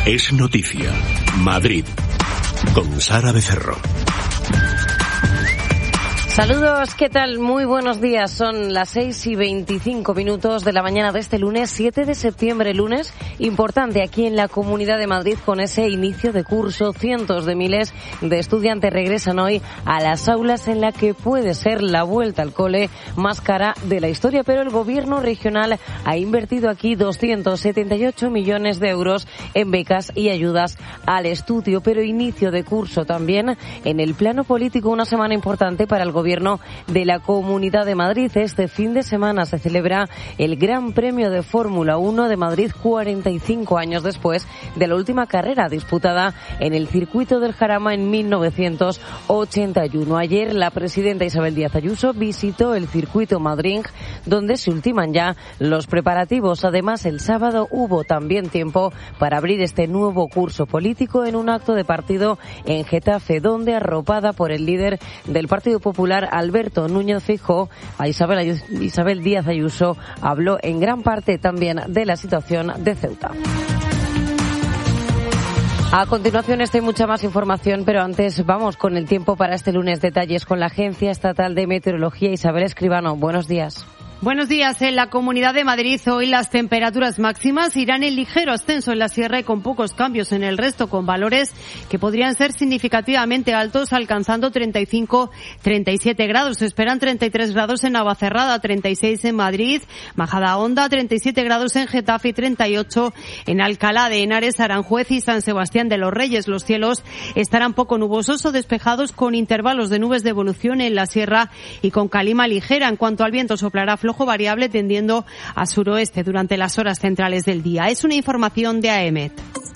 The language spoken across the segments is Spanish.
Es noticia. Madrid. Con Sara Becerro. Saludos, ¿qué tal? Muy buenos días. Son las 6:25 de la mañana de este lunes 7 de septiembre, lunes importante aquí en la Comunidad de Madrid con ese inicio de curso. Cientos de miles de estudiantes regresan hoy a las aulas en la que puede ser la vuelta al cole más cara de la historia, pero el gobierno regional ha invertido aquí 278 millones de euros en becas y ayudas al estudio, pero inicio de curso también en el plano político, una semana importante para el gobierno de la Comunidad de Madrid. Este fin de semana se celebra el Gran Premio de Fórmula 1 de Madrid 45 años después de la última carrera disputada en el circuito del Jarama en 1981. Ayer la presidenta Isabel Díaz Ayuso visitó el circuito Madrid, donde se ultiman ya los preparativos. Además, el sábado hubo también tiempo para abrir este nuevo curso político en un acto de partido en Getafe, donde, arropada por el líder del Partido Popular, Alberto Núñez Feijóo, a Isabel Díaz Ayuso habló en gran parte también de la situación de Ceuta. A continuación hay mucha más información, pero antes vamos con el tiempo para este lunes. Detalles con la Agencia Estatal de Meteorología. Isabel Escribano, buenos días. Buenos días. En la Comunidad de Madrid hoy las temperaturas máximas irán en ligero ascenso en la sierra y con pocos cambios en el resto, con valores que podrían ser significativamente altos, alcanzando 35-37 grados. Se esperan 33 grados en Navacerrada, 36 en Madrid, Majadahonda, 37 grados en Getafe y 38 en Alcalá de Henares, Aranjuez y San Sebastián de los Reyes. Los cielos estarán poco nubosos o despejados, con intervalos de nubes de evolución en la sierra y con calima ligera. En cuanto al viento, soplará flojo variable tendiendo a suroeste durante las horas centrales del día. Es una información de AEMET.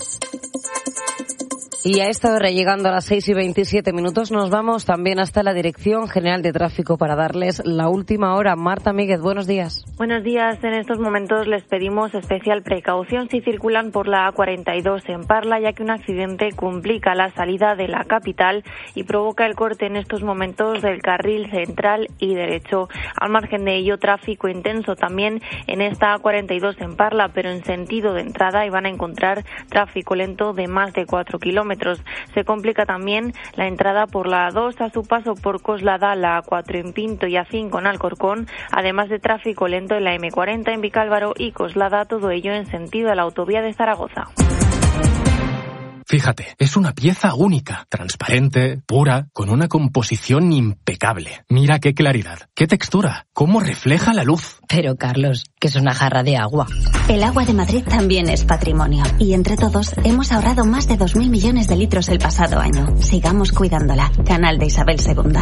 Y a esta hora, llegando a las 6:27, nos vamos también hasta la Dirección General de Tráfico para darles la última hora. Marta Míguez, buenos días. Buenos días. En estos momentos les pedimos especial precaución si circulan por la A42 en Parla, ya que un accidente complica la salida de la capital y provoca el corte en estos momentos del carril central y derecho. Al margen de ello, tráfico intenso también en esta A42 en Parla, pero en sentido de entrada, y van a encontrar tráfico lento de más de 4 kilómetros. Se complica también la entrada por la A2 a su paso por Coslada, la A4 en Pinto y A5 en Alcorcón, además de tráfico lento en la M40 en Vicálvaro y Coslada, todo ello en sentido a la autovía de Zaragoza. Fíjate, es una pieza única, transparente, pura, con una composición impecable. Mira qué claridad, qué textura, cómo refleja la luz. Pero Carlos, que es una jarra de agua. El agua de Madrid también es patrimonio. Y entre todos hemos ahorrado más de 2.000 millones de litros el pasado año. Sigamos cuidándola. Canal de Isabel II.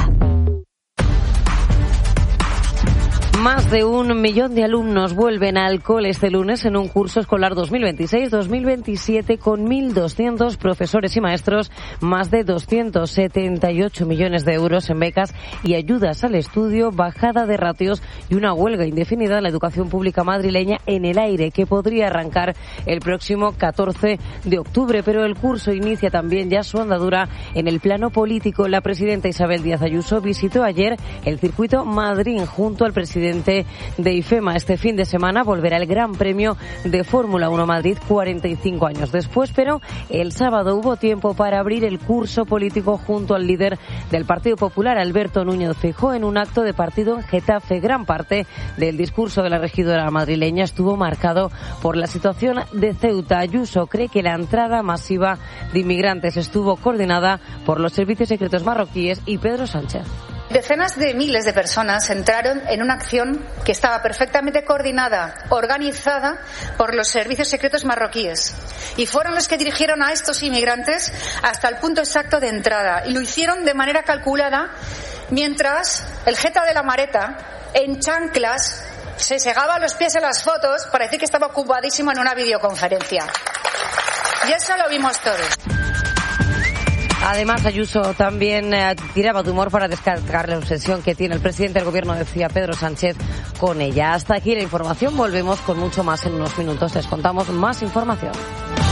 Más de 1 millón de alumnos vuelven al cole este lunes en un curso escolar 2026-2027 con 1.200 profesores y maestros, más de 278 millones de euros en becas y ayudas al estudio, bajada de ratios y una huelga indefinida en la educación pública madrileña en el aire, que podría arrancar el próximo 14 de octubre. Pero el curso inicia también ya su andadura en el plano político. La presidenta Isabel Díaz Ayuso visitó ayer el circuito Madrid junto al presidente de IFEMA. Este fin de semana volverá el Gran Premio de Fórmula 1 Madrid 45 años después, pero el sábado hubo tiempo para abrir el curso político junto al líder del Partido Popular, Alberto Núñez Feijóo, en un acto de partido en Getafe. Gran parte del discurso de la regidora madrileña estuvo marcado por la situación de Ceuta. Ayuso cree que la entrada masiva de inmigrantes estuvo coordinada por los servicios secretos marroquíes y Pedro Sánchez. Decenas de miles de personas entraron en una acción que estaba perfectamente coordinada, organizada por los servicios secretos marroquíes, y fueron los que dirigieron a estos inmigrantes hasta el punto exacto de entrada, y lo hicieron de manera calculada, mientras el jeta de la Mareta, en chanclas, se segaba los pies en las fotos para decir que estaba ocupadísimo en una videoconferencia. Y eso lo vimos todos. Además, Ayuso también tiraba de humor para descargar la obsesión que tiene el presidente del gobierno, decía Pedro Sánchez, con ella. Hasta aquí la información. Volvemos con mucho más en unos minutos. Les contamos más información.